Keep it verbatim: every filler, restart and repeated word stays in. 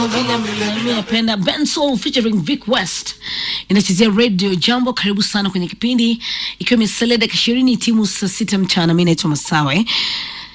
vile mimi napenda Bensoul featuring Vic West. Inachezea Radio Jambo. Karibu sana kwenye kipindi. Ikiwa imesalia dakika ishirini timu saa sita mchana, mimi naitwa Masawe.